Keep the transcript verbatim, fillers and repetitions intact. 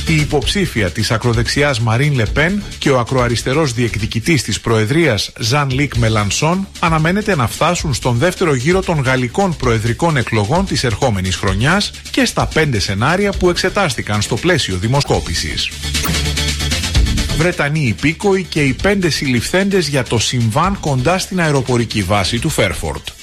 Η υποψήφια της ακροδεξιάς Μαρίν Λεπέν και ο ακροαριστερός διεκδικητής της Προεδρίας Ζαν Λίκ Μελανσόν αναμένεται να φτάσουν στον δεύτερο γύρο των γαλλικών προεδρικών εκλογών της ερχόμενης χρονιάς και στα πέντε σενάρια που εξετάστηκαν στο πλαίσιο δημοσκόπησης. Βρετανοί υπήκοοι και οι πέντε συλληφθέντες για το συμβάν κοντά στην αεροπορική βάση του Φέρφορντ.